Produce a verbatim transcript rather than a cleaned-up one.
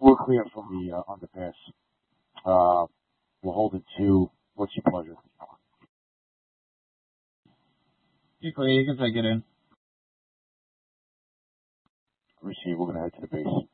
We're clear from the uh, underpass. Uh, we'll hold it to what's your pleasure. You clear, you can take it in. Receive, we're going to head to the base.